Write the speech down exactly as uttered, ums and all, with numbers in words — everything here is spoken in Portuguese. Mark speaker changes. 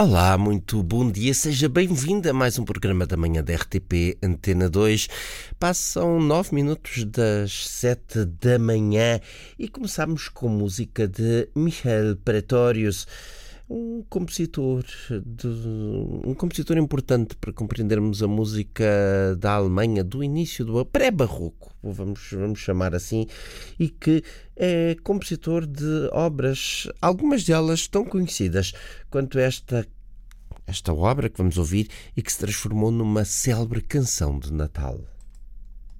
Speaker 1: Olá, muito bom dia, seja bem-vindo a mais um programa da manhã da R T P Antena dois. Passam nove minutos das sete da manhã e começamos com música de Michel Praetorius, um compositor, de, um compositor importante para compreendermos a música da Alemanha do início do pré-barroco, vamos, vamos chamar assim, e que é compositor de obras, algumas delas tão conhecidas quanto esta, esta obra que vamos ouvir e que se transformou numa célebre canção de Natal.